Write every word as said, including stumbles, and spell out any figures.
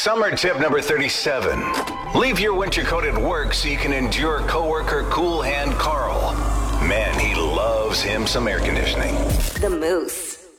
Summer tip number thirty-seven. Leave your winter coat at work so you can endure coworker Cool Hand Carl. Man, he loves him some air conditioning. The Moose.